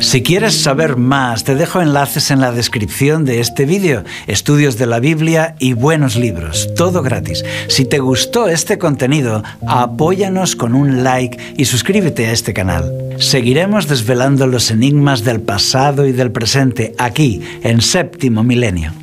Si quieres saber más, te dejo enlaces en la descripción de este vídeo, estudios de la Biblia y buenos libros, todo gratis. Si te gustó este contenido, apóyanos con un like y suscríbete a este canal. Seguiremos desvelando los enigmas del pasado y del presente aquí, en Séptimo Milenio.